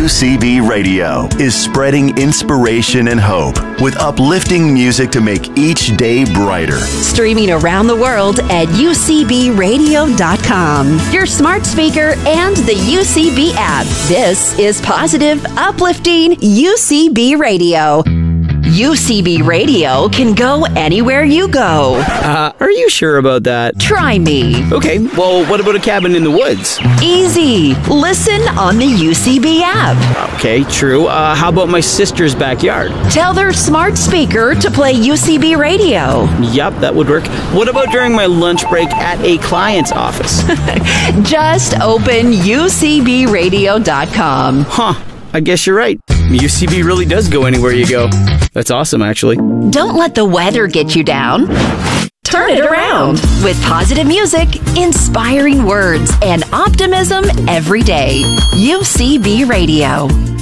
UCB Radio is spreading inspiration and hope with uplifting music to make each day brighter. Streaming around the world at UCBradio.com, your smart speaker, and the UCB app. This is positive, uplifting UCB Radio. UCB Radio can go anywhere you go. Are you sure about that? Try me. Okay, well, what about a cabin in the woods? Easy. Listen on the UCB app. Okay, true. How about my sister's backyard? Tell their smart speaker to play UCB Radio. Yup, that would work. What about during my lunch break at a client's office? Just open UCBradio.com. Huh, I guess you're right. UCB really does go anywhere you go. That's awesome, actually. Don't let the weather get you down. Turn it around with positive music, inspiring words, and optimism every day. UCB Radio.